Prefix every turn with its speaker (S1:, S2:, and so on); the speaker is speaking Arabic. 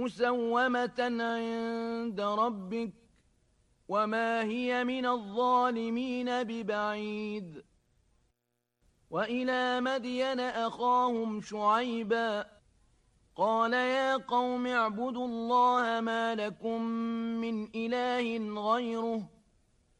S1: مسومة عند ربك وما هي من الظالمين ببعيد. وإلى مدين أخاهم شعيبا قال يا قوم اعبدوا الله ما لكم من إله غيره